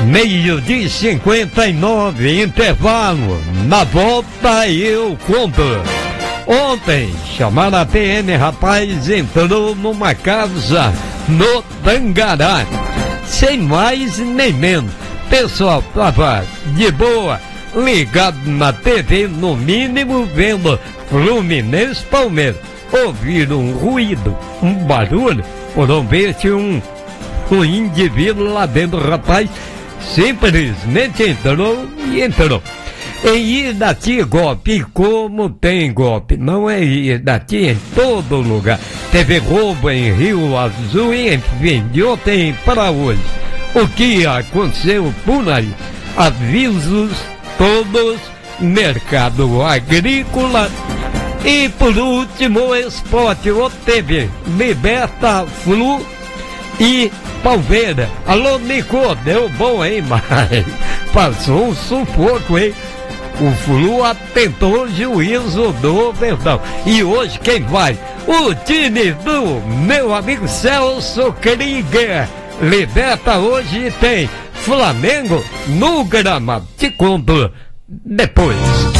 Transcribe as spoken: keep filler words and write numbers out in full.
Meio-dia e cinquenta e nove, intervalo. Na volta eu conto. Ontem, chamaram a P M, rapaz entrou numa casa no Tangará. Sem mais nem menos. Pessoal tava de boa, ligado na T V, no mínimo vendo Fluminense Palmeiras. Ouviram um ruído, um barulho, foram ver se um, um indivíduo lá dentro, rapaz, simplesmente entrou e entrou. Em Irati, golpe, como tem golpe, não é Irati, em todo lugar. Teve roubo em Rio Azul, enfim, de ontem para hoje. O que aconteceu por aí? Avisos todos, mercado agrícola. E por último, esporte, o T V, Liberta, Flu e Palmeiras. Alô, Nico, deu bom, hein, mas passou um sufoco, hein? O Flu atentou o juízo do Verdão. E hoje quem vai? O time do meu amigo Celso Krieger. Liberta hoje tem Flamengo no gramado. Te conto depois.